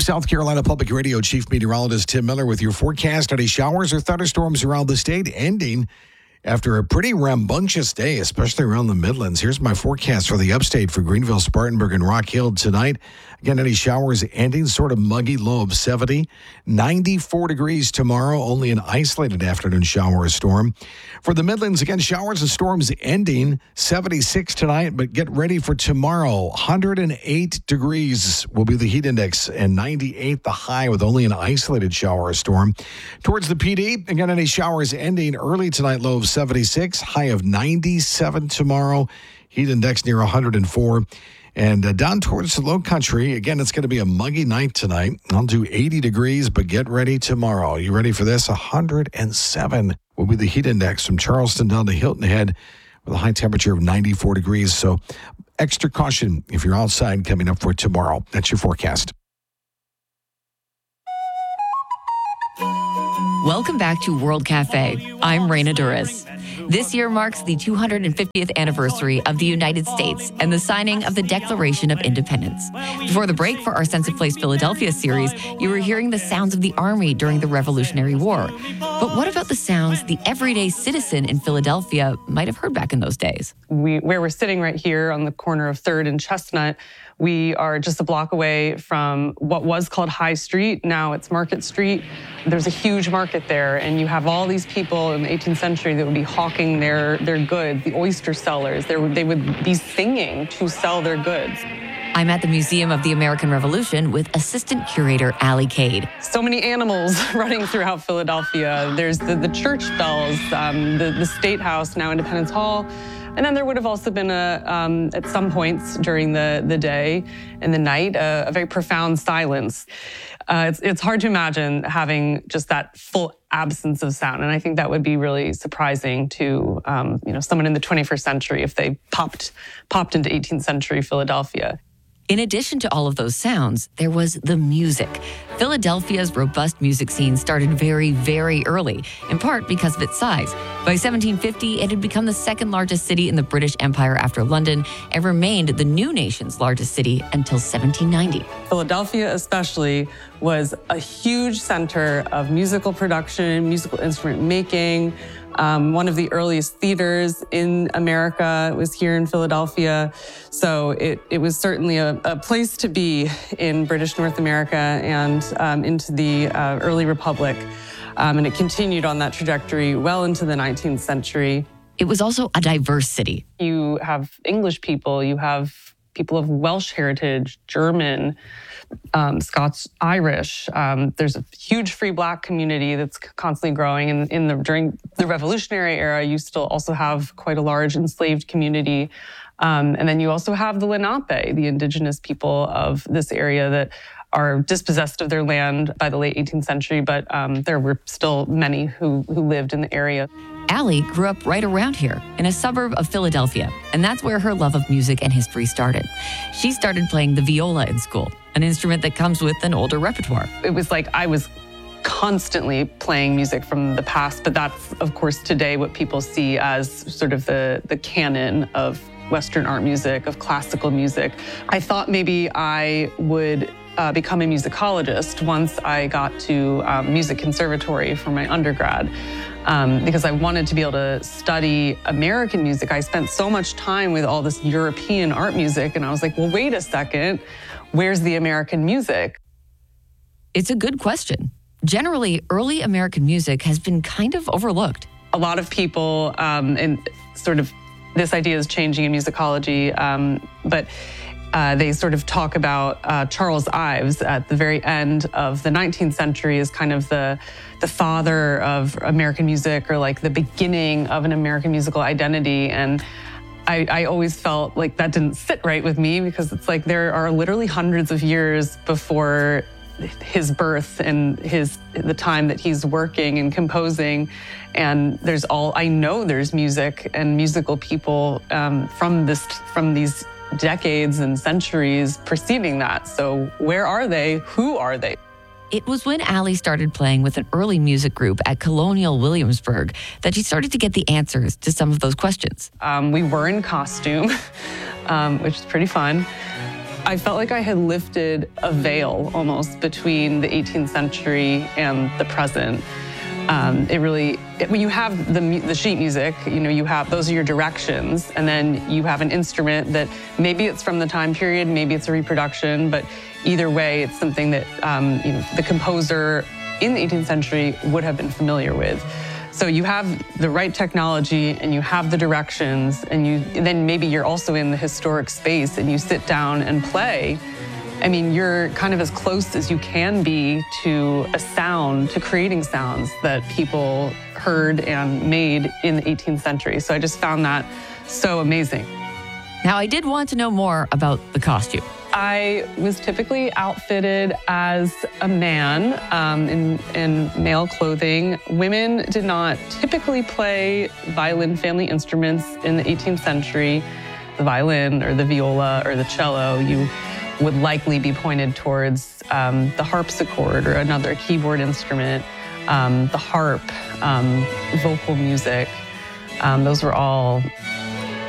South Carolina Public Radio Chief Meteorologist Tim Miller with your forecast. Any showers or thunderstorms around the state ending after a pretty rambunctious day, especially around the Midlands. Here's my forecast for the upstate for Greenville, Spartanburg, and Rock Hill tonight. Again, any showers ending, sort of muggy, low of 70. 94 degrees tomorrow, only an isolated afternoon shower or storm. For the Midlands, again, showers and storms ending, 76 tonight, but get ready for tomorrow. 108 degrees will be the heat index and 98 the high with only an isolated shower or storm. Towards the PD, again, any showers ending early tonight, low of 76, high of 97 tomorrow, heat index near 104. And down towards the low country, again, it's going to be a muggy night tonight. I'll do 80 degrees, but get ready tomorrow. You ready for this? 107 will be the heat index from Charleston down to Hilton Head with a high temperature of 94 degrees. So extra caution if you're outside coming up for tomorrow. That's your forecast. Welcome back to World Cafe. I'm Raina Duras. This year marks the 250th anniversary of the United States and the signing of the Declaration of Independence. Before the break for our Sense of Place Philadelphia series, you were hearing the sounds of the Army during the Revolutionary War. But what about the sounds the everyday citizen in Philadelphia might have heard back in those days? Where we're sitting right here on the corner of 3rd and Chestnut, we are just a block away from what was called High Street. Now it's Market Street. There's a huge market there, and you have all these people in the 18th century that would be hawking their goods, the oyster sellers. They would be singing to sell their goods. I'm at the Museum of the American Revolution with Assistant Curator Allie Cade. So many animals running throughout Philadelphia. There's the church bells, the State House, now Independence Hall. And then there would have also been, at some points during the day and the night, a very profound silence. It's hard to imagine having just that full absence of sound. And I think that would be really surprising to someone in the 21st century if they popped into 18th century Philadelphia. In addition to all of those sounds, there was the music. Philadelphia's robust music scene started very, very early, in part because of its size. By 1750, it had become the second largest city in the British Empire after London and remained the new nation's largest city until 1790. Philadelphia especially was a huge center of musical production, musical instrument making. One of the earliest theaters in America was here in Philadelphia. So it was certainly a place to be in British North America and into the early Republic. And it continued on that trajectory well into the 19th century. It was also a diverse city. You have English people, you have people of Welsh heritage, German, Scots, Irish. There's a huge free Black community that's constantly growing. And during the Revolutionary era, you still also have quite a large enslaved community. And then you also have the Lenape, the indigenous people of this area that are dispossessed of their land by the late 18th century, but there were still many who lived in the area. Allie grew up right around here in a suburb of Philadelphia, and that's where her love of music and history started. She started playing the viola in school, an instrument that comes with an older repertoire. It was like I was constantly playing music from the past, but that's, of course, today what people see as sort of the canon of Western art music, of classical music. I thought maybe I would become a musicologist once I got to music conservatory for my undergrad. Because I wanted to be able to study American music. I spent so much time with all this European art music, and I was like, well, wait a second, where's the American music? It's a good question. Generally, early American music has been kind of overlooked. A lot of people, and sort of this idea is changing in musicology, but they sort of talk about Charles Ives at the very end of the 19th century as kind of the father of American music, or like the beginning of an American musical identity. And I always felt like that didn't sit right with me, because it's like there are literally hundreds of years before his birth and the time that he's working and composing, and I know there's music and musical people from these decades and centuries preceding that. So where are they? Who are they? It was when Allie started playing with an early music group at Colonial Williamsburg that she started to get the answers to some of those questions. We were in costume, which is pretty fun. I felt like I had lifted a veil almost between the 18th century and the present. When you have the sheet music, you have, those are your directions, and then you have an instrument that maybe it's from the time period, maybe it's a reproduction, but either way, it's something that, the composer in the 18th century would have been familiar with. So you have the right technology and you have the directions, and then maybe you're also in the historic space and you sit down and play. I mean, you're kind of as close as you can be to a sound, to creating sounds that people heard and made in the 18th century. So I just found that so amazing. Now, I did want to know more about the costume. I was typically outfitted as a man in male clothing. Women did not typically play violin family instruments in the 18th century. The violin or the viola or the cello, you would likely be pointed towards the harpsichord or another keyboard instrument, the harp, vocal music. Those were all